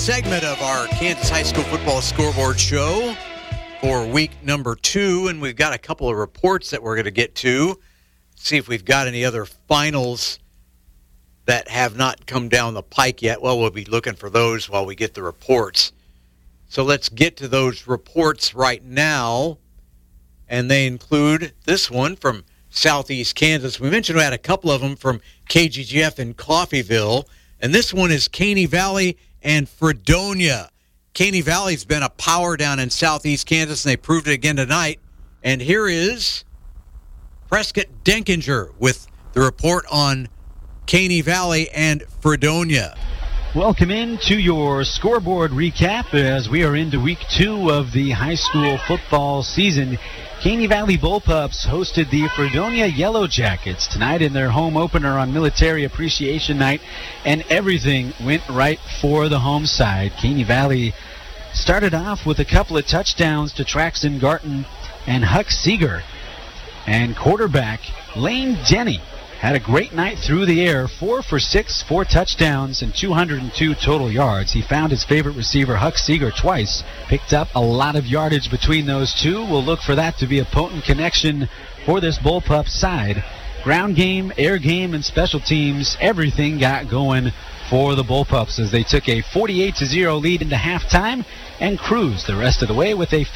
segment of our Kansas High School Football Scoreboard Show for week number 2, and we've got a couple of reports that we're going to get to. See if we've got any other finals that have not come down the pike yet. Well, we'll be looking for those while we get the reports. So let's get to those reports right now, and they include this one from Southeast Kansas. We mentioned we had a couple of them from KGGF in Coffeyville, and this one is Caney Valley and Fredonia. Caney Valley's been a power down in Southeast Kansas, and they proved it again tonight. And here is Prescott Denkinger with the report on Caney Valley and Fredonia. Welcome into your scoreboard recap as we are into week 2 of the high school football season. Caney Valley Bullpups hosted the Fredonia Yellow Jackets tonight in their home opener on Military Appreciation Night, and everything went right for the home side. Caney Valley started off with a couple of touchdowns to Traxton Garton and Huck Seeger. And quarterback Lane Denny had a great night through the air, 4 for 6, 4 touchdowns, and 202 total yards. He found his favorite receiver, Huck Seeger, twice. Picked up a lot of yardage between those two. We'll look for that to be a potent connection for this Bullpup side. Ground game, air game, and special teams, everything got going for the Bullpups as they took a 48-0 lead into halftime and cruised the rest of the way with a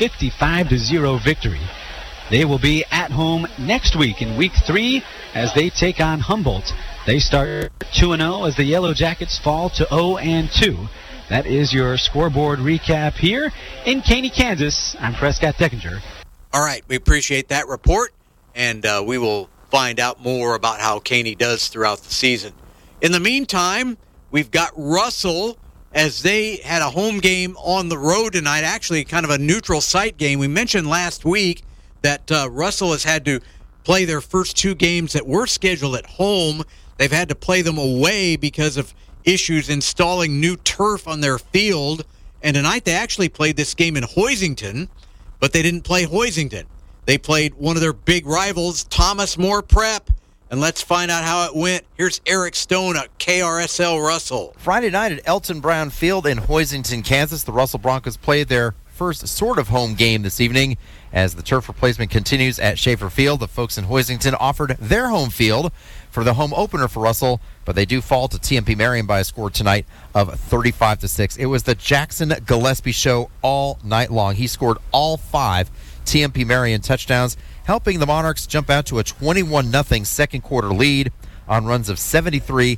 55-0 victory. They will be at home next week in week 3 as they take on Humboldt. They start 2-0 as the Yellow Jackets fall to 0-2. That is your scoreboard recap here in Caney, Kansas. I'm Prescott Deckinger. All right, we appreciate that report, and we will find out more about how Caney does throughout the season. In the meantime, we've got Russell as they had a home game on the road tonight, actually kind of a neutral site game. We mentioned last week that Russell has had to play their first 2 games that were scheduled at home. They've had to play them away because of issues installing new turf on their field. And tonight they actually played this game in Hoisington, but they didn't play Hoisington. They played one of their big rivals, Thomas More Prep. And let's find out how it went. Here's Eric Stone at KRSL Russell. Friday night at Elton Brown Field in Hoisington, Kansas, the Russell Broncos played their first sort of home game this evening. As the turf replacement continues at Schaefer Field, the folks in Hoisington offered their home field for the home opener for Russell, but they do fall to TMP Marion by a score tonight of 35-6. It was the Jackson Gillespie show all night long. He scored all 5 TMP Marion touchdowns, helping the Monarchs jump out to a 21-0 second quarter lead on runs of 73,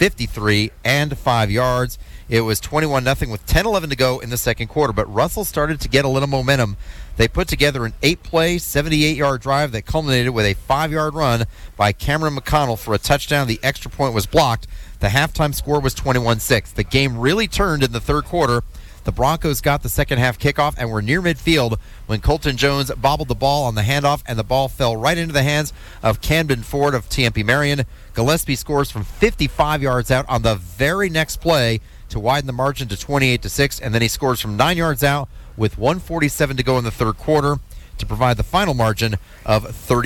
53, and 5 yards. It was 21-0 with 10-11 to go in the second quarter, but Russell started to get a little momentum. They put together an 8-play, 78-yard drive that culminated with a 5-yard run by Cameron McConnell for a touchdown. The extra point was blocked. The halftime score was 21-6. The game really turned in the third quarter. The Broncos got the second half kickoff and were near midfield when Colton Jones bobbled the ball on the handoff, and the ball fell right into the hands of Camden Ford of TMP Marion. Gillespie scores from 55 yards out on the very next play to widen the margin to 28-6, and then he scores from 9 yards out with 1:47 to go in the third quarter to provide the final margin of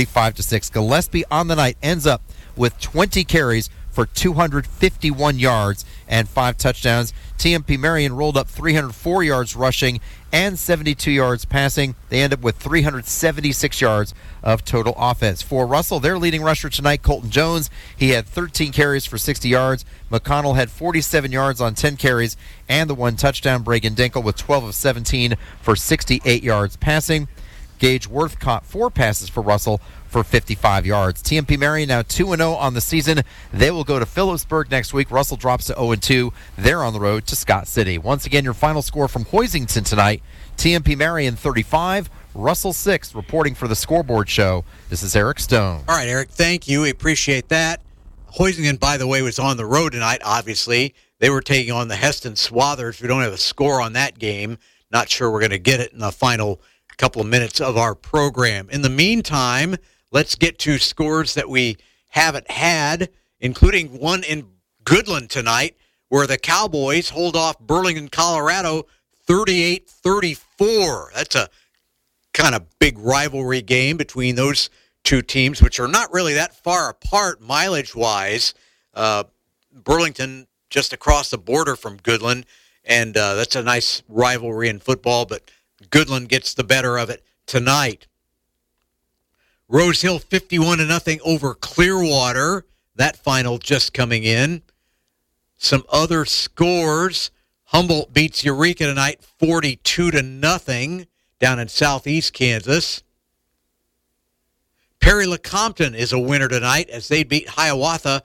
35-6. Gillespie on the night ends up with 20 carries for 251 yards and 5 touchdowns. TMP Marion rolled up 304 yards rushing and 72 yards passing. They end up with 376 yards of total offense. For Russell, their leading rusher tonight, Colton Jones, he had 13 carries for 60 yards. McConnell had 47 yards on 10 carries and the 1 touchdown. Bragan Dinkel with 12 of 17 for 68 yards passing. Gage Worth caught 4 passes for Russell for 55 yards. TMP Marion now 2-0 on the season. They will go to Phillipsburg next week. Russell drops to 0-2. They're on the road to Scott City. Once again, your final score from Hoisington tonight, TMP Marion 35, Russell 6. Reporting for the Scoreboard Show, this is Eric Stone. All right, Eric, thank you. We appreciate that. Hoisington, by the way, was on the road tonight, obviously. They were taking on the Heston Swathers. We don't have a score on that game. Not sure we're going to get it in the final couple of minutes of our program. In the meantime, let's get to scores that we haven't had, including one in Goodland tonight, where the Cowboys hold off Burlington, Colorado, 38-34. That's a kind of big rivalry game between those two teams, which are not really that far apart mileage-wise. Burlington just across the border from Goodland, And that's a nice rivalry in football, but Goodland gets the better of it tonight. Rose Hill 51-0 over Clearwater. That final just coming in. Some other scores. Humboldt beats Eureka tonight 42-0 down in southeast Kansas. Perry Lecompton is a winner tonight as they beat Hiawatha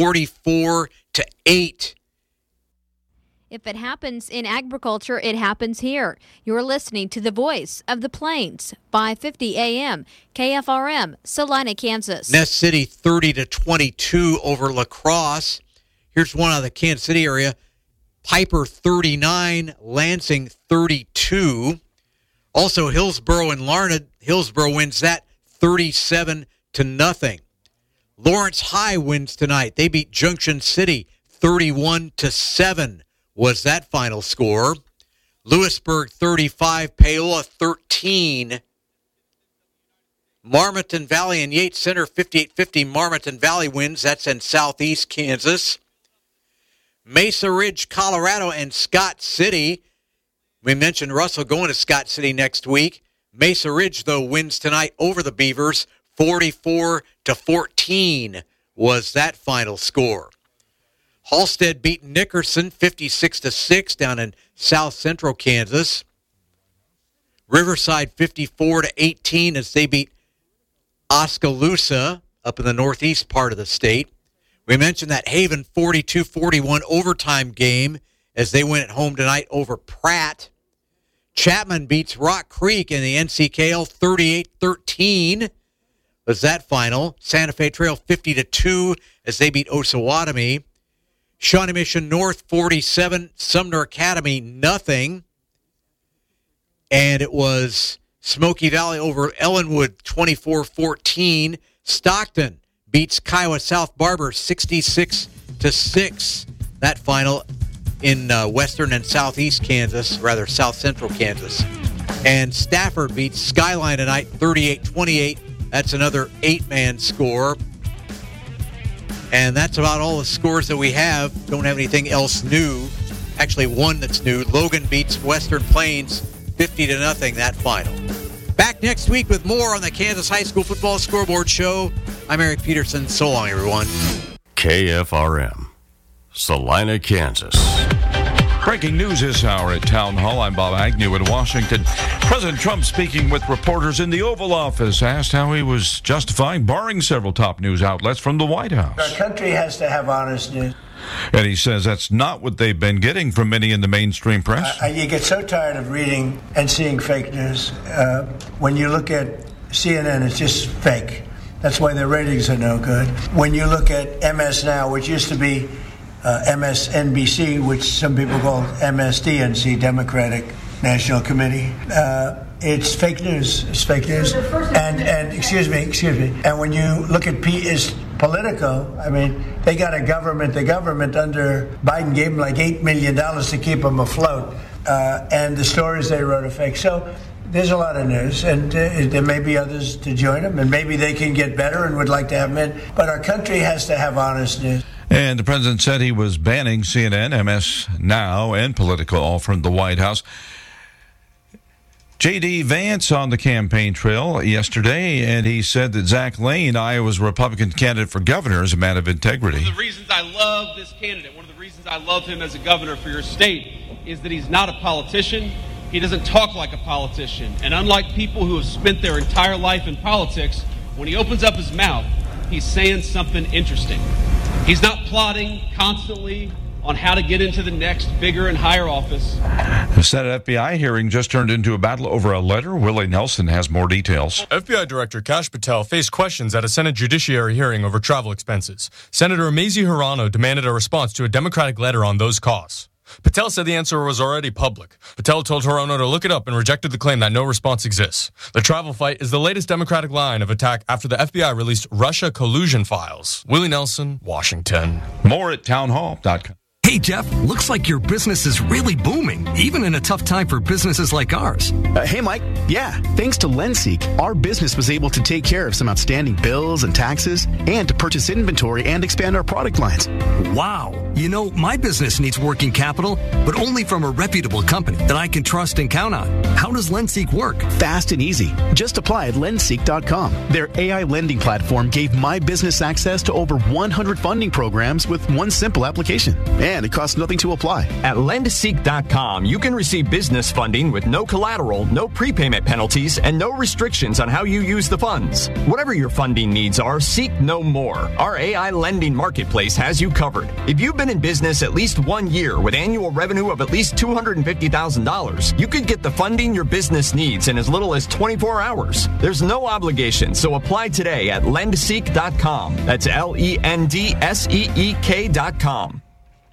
44-8. If it happens in agriculture, it happens here. You're listening to the Voice of the Plains, 550 AM, KFRM, Salina, Kansas. Ness City 30-22 over La Crosse. Here's one out of the Kansas City area. Piper 39, Lansing 32. Also Hillsboro and Larned. Hillsboro wins that 37-0. Lawrence High wins tonight. They beat Junction City 31-7 was that final score. Lewisburg 35, Paola 13. Marmaton Valley and Yates Center 58-50. Marmaton Valley wins. That's in southeast Kansas. Mesa Ridge, Colorado, and Scott City. We mentioned Russell going to Scott City next week. Mesa Ridge, though, wins tonight over the Beavers. 44-14 was that final score. Halstead beat Nickerson 56-6 down in south central Kansas. Riverside 54-18 as they beat Oskaloosa up in the northeast part of the state. We mentioned that Haven 42-41 overtime game as they win at home tonight over Pratt. Chapman beats Rock Creek in the NCKL 38-13 was that final. Santa Fe Trail 50-2 as they beat Osawatomie. Shawnee Mission North 47, Sumner Academy 0. And it was Smoky Valley over Ellenwood 24-14. Stockton beats Kiowa South Barber 66-6. That final in western and southeast Kansas, rather south central Kansas. And Stafford beats Skyline tonight 38-28. That's another 8-man score. And that's about all the scores that we have. Don't have anything else new. Actually, one that's new. Logan beats Western Plains 50-0, that final. Back next week with more on the Kansas High School Football Scoreboard Show. I'm Eric Peterson. So long, everyone. KFRM, Salina, Kansas. Breaking news this hour at Town Hall. I'm Bob Agnew in Washington. President Trump, speaking with reporters in the Oval Office, asked how he was justifying barring several top news outlets from the White House. Our country has to have honest news. And he says that's not what they've been getting from many in the mainstream press. You get so tired of reading and seeing fake news. When you look at CNN, it's just fake. That's why their ratings are no good. When you look at MS Now, which used to be MSNBC, which some people call MSDNC, Democratic National Committee. It's fake news. It's fake news. And excuse me. And when you look at Politico, I mean, they got the government under Biden gave them like $8 million to keep them afloat. And the stories they wrote are fake. So there's a lot of news, and there may be others to join them, and maybe they can get better and would like to have them in. But our country has to have honest news. And the president said he was banning CNN, MS Now, and Politico all from the White House. J.D. Vance on the campaign trail yesterday, and he said that Zach Lane, Iowa's Republican candidate for governor, is a man of integrity. One of the reasons I love this candidate, one of the reasons I love him as a governor for your state, is that he's not a politician. He doesn't talk like a politician. And unlike people who have spent their entire life in politics, when he opens up his mouth, he's saying something interesting. He's not plotting constantly on how to get into the next bigger and higher office. The Senate FBI hearing just turned into a battle over a letter. Willie Nelson has more details. FBI Director Kash Patel faced questions at a Senate judiciary hearing over travel expenses. Senator Mazie Hirono demanded a response to a Democratic letter on those costs. Patel said the answer was already public. Patel told Hirono to look it up and rejected the claim that no response exists. The travel fight is the latest Democratic line of attack after the FBI released Russia collusion files. Willie Nelson, Washington. More at townhall.com. Hey, Jeff, looks like your business is really booming, even in a tough time for businesses like ours. Hey, Mike. Yeah, thanks to LendSeek, our business was able to take care of some outstanding bills and taxes and to purchase inventory and expand our product lines. Wow. You know, my business needs working capital, but only from a reputable company that I can trust and count on. How does LendSeek work? Fast and easy. Just apply at lendseek.com. Their AI lending platform gave my business access to over 100 funding programs with one simple application. And it costs nothing to apply. At lendseek.com, you can receive business funding with no collateral, no prepayment penalties, and no restrictions on how you use the funds. Whatever your funding needs are, seek no more. Our AI lending marketplace has you covered. If you've been in business at least 1 year with annual revenue of at least $250,000, you could get the funding your business needs in as little as 24 hours. There's no obligation, so apply today at lendseek.com. That's LENDSEEK.com.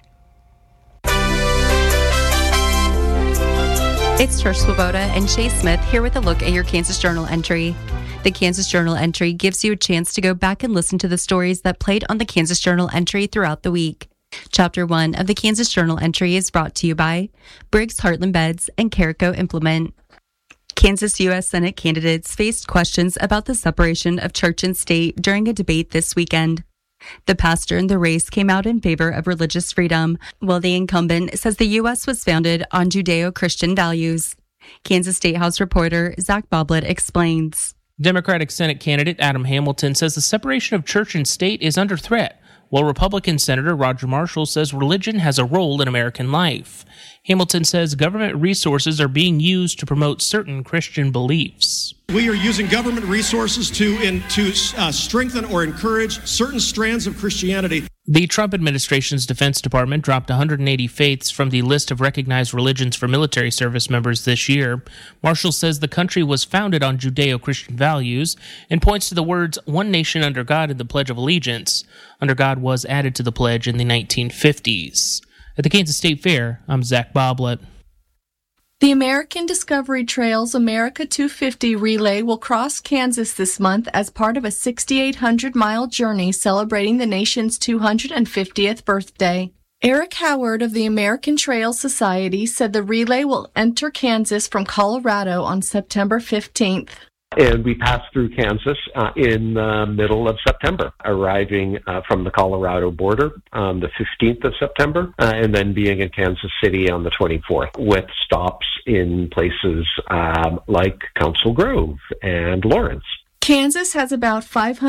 It's Trish Swoboda and Chase Smith here with a look at your Kansas Journal entry. The Kansas Journal entry gives you a chance to go back and listen to the stories that played on the Kansas Journal entry throughout the week. Chapter 1 of the Kansas Journal entry is brought to you by Briggs Heartland Beds and Carico Implement. Kansas U.S. Senate candidates faced questions about the separation of church and state during a debate this weekend. The pastor in the race came out in favor of religious freedom, while the incumbent says the U.S. was founded on Judeo-Christian values. Kansas State House reporter Zach Boblett explains. Democratic Senate candidate Adam Hamilton says the separation of church and state is under threat, while Republican Senator Roger Marshall says religion has a role in American life. Hamilton says government resources are being used to promote certain Christian beliefs. We are using government resources to strengthen or encourage certain strands of Christianity. The Trump administration's Defense Department dropped 180 faiths from the list of recognized religions for military service members this year. Marshall says the country was founded on Judeo-Christian values and points to the words "one nation under God" in the Pledge of Allegiance. Under God was added to the pledge in the 1950s. At the Kansas State Fair, I'm Zach Boblett. The American Discovery Trails America 250 Relay will cross Kansas this month as part of a 6,800-mile journey celebrating the nation's 250th birthday. Eric Howard of the American Trail Society said the relay will enter Kansas from Colorado on September 15th. And we pass through Kansas in the middle of September, arriving from the Colorado border on the 15th of September, and then being in Kansas City on the 24th, with stops in places like Council Grove and Lawrence. Kansas has about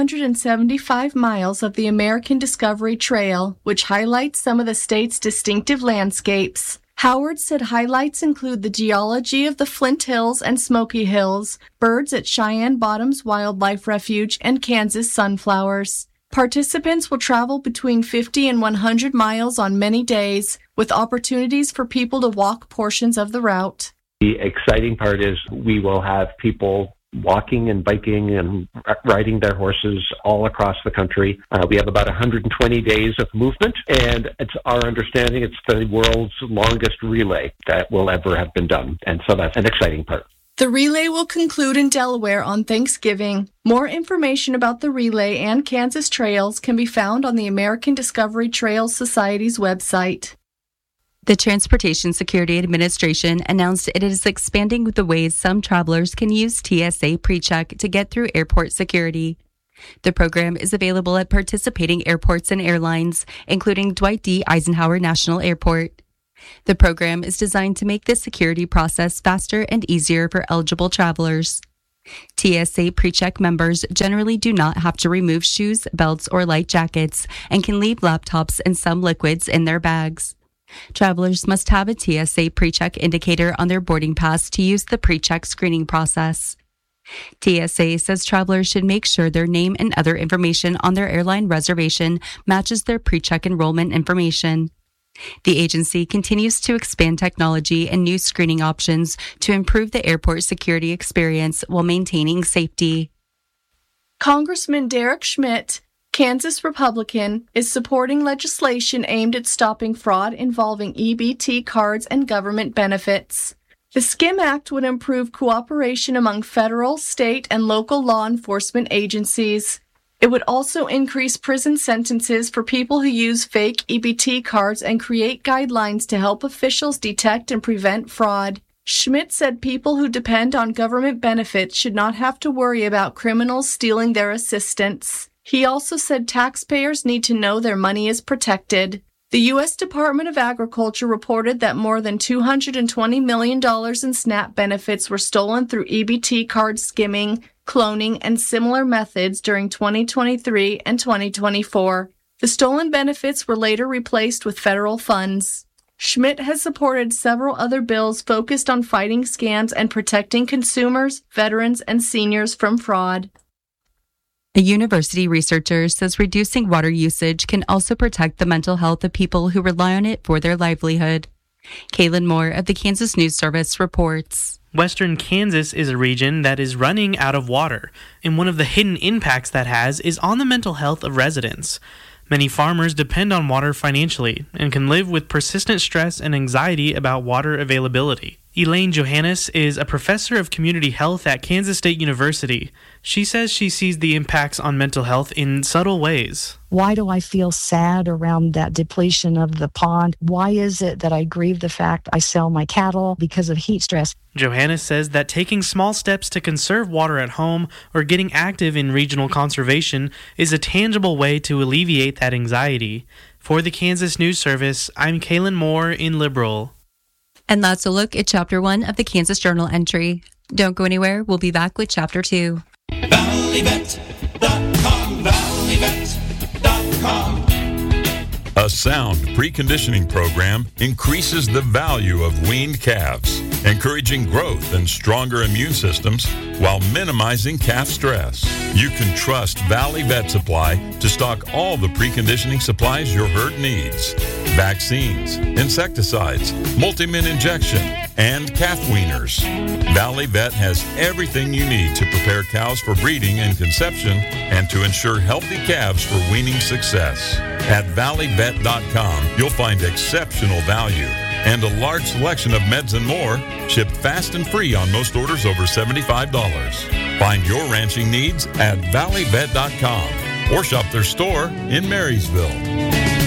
575 miles of the American Discovery Trail, which highlights some of the state's distinctive landscapes. Howard said highlights include the geology of the Flint Hills and Smoky Hills, birds at Cheyenne Bottoms Wildlife Refuge, and Kansas sunflowers. Participants will travel between 50 and 100 miles on many days, with opportunities for people to walk portions of the route. The exciting part is we will have people walking and biking and riding their horses all across the country. We have about 120 days of movement, and it's our understanding it's the world's longest relay that will ever have been done. And so that's an exciting part. The relay will conclude in Delaware on Thanksgiving. More information about the relay and Kansas trails can be found on the American Discovery Trails Society's website. The Transportation Security Administration announced it is expanding the ways some travelers can use TSA PreCheck to get through airport security. The program is available at participating airports and airlines, including Dwight D. Eisenhower National Airport. The program is designed to make the security process faster and easier for eligible travelers. TSA PreCheck members generally do not have to remove shoes, belts, or light jackets and can leave laptops and some liquids in their bags. Travelers must have a TSA PreCheck indicator on their boarding pass to use the PreCheck screening process. TSA says travelers should make sure their name and other information on their airline reservation matches their PreCheck enrollment information. The agency continues to expand technology and new screening options to improve the airport security experience while maintaining safety. Congressman Derek Schmidt, Kansas Republican, is supporting legislation aimed at stopping fraud involving EBT cards and government benefits. The SCIM Act would improve cooperation among federal, state, and local law enforcement agencies. It would also increase prison sentences for people who use fake EBT cards and create guidelines to help officials detect and prevent fraud. Schmidt said people who depend on government benefits should not have to worry about criminals stealing their assistance. He also said taxpayers need to know their money is protected. The U.S. Department of Agriculture reported that more than $220 million in SNAP benefits were stolen through EBT card skimming, cloning, and similar methods during 2023 and 2024. The stolen benefits were later replaced with federal funds. Schmidt has supported several other bills focused on fighting scams and protecting consumers, veterans, and seniors from fraud. A university researcher says reducing water usage can also protect the mental health of people who rely on it for their livelihood. Kaylin Moore of the Kansas News Service reports. Western Kansas is a region that is running out of water, and one of the hidden impacts that has is on the mental health of residents. Many farmers depend on water financially and can live with persistent stress and anxiety about water availability. Elaine Johannes is a professor of community health at Kansas State University. She says she sees the impacts on mental health in subtle ways. Why do I feel sad around that depletion of the pond? Why is it that I grieve the fact I sell my cattle because of heat stress? Johannes says that taking small steps to conserve water at home or getting active in regional conservation is a tangible way to alleviate that anxiety. For the Kansas News Service, I'm Kaylin Moore in Liberal. And that's a look at Chapter 1 of the Kansas Journal entry. Don't go anywhere. We'll be back with Chapter 2. ValleyVet.com, ValleyVet.com. A sound preconditioning program increases the value of weaned calves, encouraging growth and stronger immune systems while minimizing calf stress. You can trust Valley Vet Supply to stock all the preconditioning supplies your herd needs. Vaccines, insecticides, multi-min injection, and calf weaners. Valley Vet has everything you need to prepare cows for breeding and conception and to ensure healthy calves for weaning success. At ValleyVet.com, you'll find exceptional value and a large selection of meds and more, shipped fast and free on most orders over $75. Find your ranching needs at ValleyVet.com or shop their store in Marysville.